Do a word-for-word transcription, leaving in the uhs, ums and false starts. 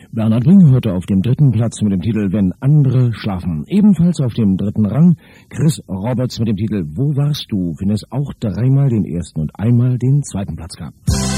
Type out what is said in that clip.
Bernhard Bring heute auf dem dritten Platz mit dem Titel Wenn andere schlafen. Ebenfalls auf dem dritten Rang Chris Roberts mit dem Titel Wo warst du, wenn es auch dreimal den ersten und einmal den zweiten Platz gab.